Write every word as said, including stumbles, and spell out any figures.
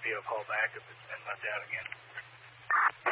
I'll give you a call back if it's been left out again.